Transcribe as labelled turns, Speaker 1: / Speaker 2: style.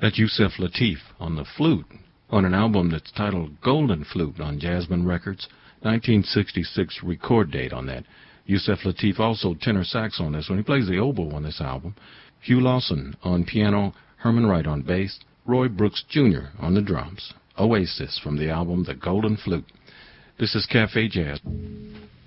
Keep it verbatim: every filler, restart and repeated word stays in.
Speaker 1: That's Yusef Lateef on the flute on an album that's titled Golden Flute on Jasmine Records, nineteen sixty-six record date on that. Yusef Lateef also tenor sax on this one. He plays the oboe on this album. Hugh Lawson on piano, Herman Wright on bass, Roy Brooks Junior on the drums. Oasis from the album The Golden Flute. This is Cafe Jazz.